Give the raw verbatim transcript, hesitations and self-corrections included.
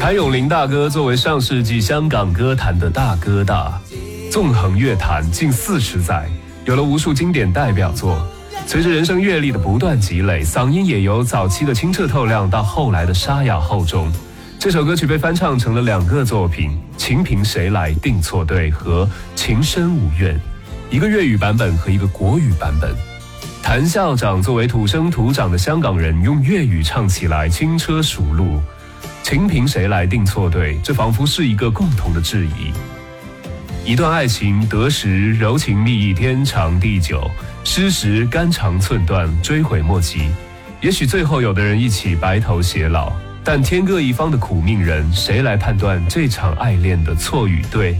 谭咏麟大哥作为上世纪香港歌坛的大哥大，纵横乐坛近四十载，有了无数经典代表作。随着人生阅历的不断积累，嗓音也由早期的清澈透亮到后来的沙哑厚重。这首歌曲被翻唱成了两个作品，情凭谁来定错对和情深无怨，一个粤语版本和一个国语版本。谭校长作为土生土长的香港人，用粤语唱起来轻车熟路，情凭谁来定错对，这仿佛是一个共同的质疑。一段爱情得时柔情蜜意天长地久，失时肝肠寸断追悔莫及。也许最后有的人一起白头偕老，但天各一方的苦命人，谁来判断这场爱恋的错与对？